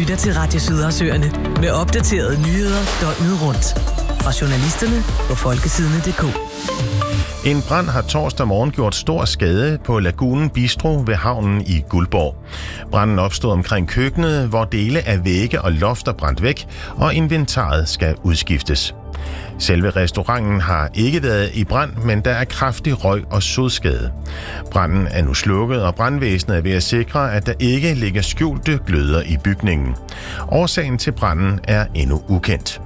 lytter til Radio Sydhavsøerne med opdaterede nyheder døgnet rundt. Fra journalisterne på folkesidene.dk. En brand har torsdag morgen gjort stor skade på Lagunen Bistro ved havnen i Guldborg. Branden opstod omkring køkkenet, hvor dele af vægge og lofter brændt væk, og inventaret skal udskiftes. Selve restauranten har ikke været i brand, men der er kraftig røg og sodskade. Branden er nu slukket, og brandvæsenet er ved at sikre, at der ikke ligger skjulte gløder i bygningen. Årsagen til branden er endnu ukendt.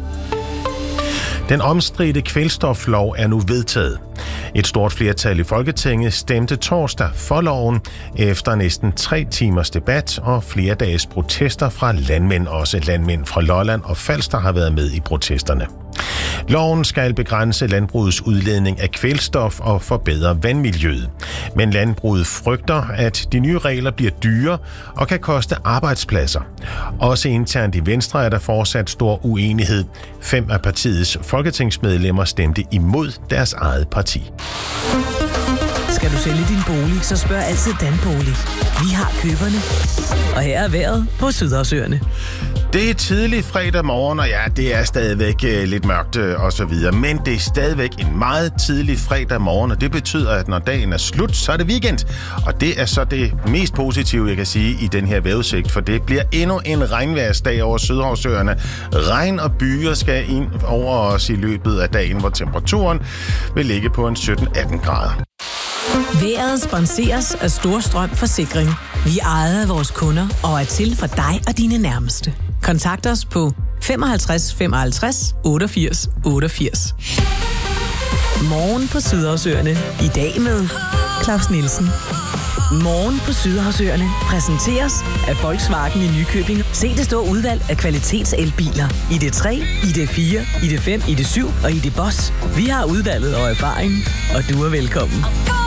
Den omstridte kvælstoflov er nu vedtaget. Et stort flertal i Folketinget stemte torsdag for loven efter næsten 3 timers debat og flere dages protester fra landmænd. Også landmænd fra Lolland og Falster har været med i protesterne. Loven skal begrænse landbrugets udledning af kvælstof og forbedre vandmiljøet. Men landbruget frygter, at de nye regler bliver dyre og kan koste arbejdspladser. Også internt i Venstre er der fortsat stor uenighed. 5 af partiets folketingsmedlemmer stemte imod deres eget parti. Skal du sælge din bolig, så spørg altid Danbolig. Vi har køberne. Og her er vejret på Sydhavsøerne. Det er tidlig fredag morgen, og ja, det er stadigvæk lidt mørkt og så videre. Men det er stadigvæk en meget tidlig fredag morgen, og det betyder, at når dagen er slut, så er det weekend. Og det er så det mest positive, jeg kan sige i den her vejrudsigt, for det bliver endnu en regnværsdag over Sydhavsøerne. Regn og byer skal ind over os i løbet af dagen, hvor temperaturen vil ligge på en 17-18 grader. Vejret sponseres af Storstrøm Forsikring. Vi er ejet af vores kunder og er til for dig og dine nærmeste. Kontakt os på 55 55 88 88. Morgen på Sydhavsøerne. I dag med Claus Nielsen. Morgen på Sydhavsøerne præsenteres af Volkswagen i Nykøbing. Se det store udvalg af kvalitetselbiler. ID3, ID4, ID5, ID7 og ID Boss. Vi har udvalget og erfaring, og du er velkommen.